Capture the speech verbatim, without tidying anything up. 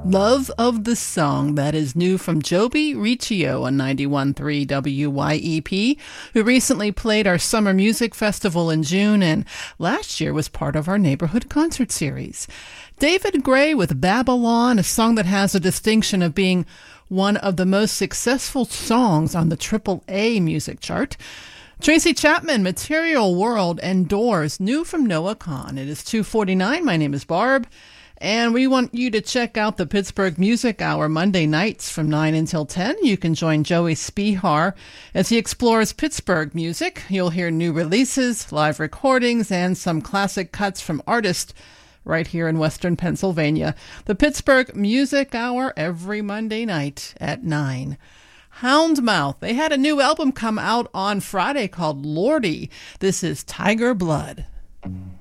Love of the Song, that is new from Joby Riccio on ninety-one point three W Y E P, who recently played our Summer Music Festival in June and last year was part of our neighborhood concert series. David Gray with Babylon, a song that has a distinction of being one of the most successful songs on the triple A music chart. Tracy Chapman, Material World, and Doors, new from Noah Kahan. It is two forty-nine. My name is Barb. And we want you to check out the Pittsburgh Music Hour Monday nights from nine until ten. You can join Joey Spihar as he explores Pittsburgh music. You'll hear new releases, live recordings, and some classic cuts from artists right here in Western Pennsylvania. The Pittsburgh Music Hour every Monday night at nine. Houndmouth, they had a new album come out on Friday called Lordy. This is Tiger Blood.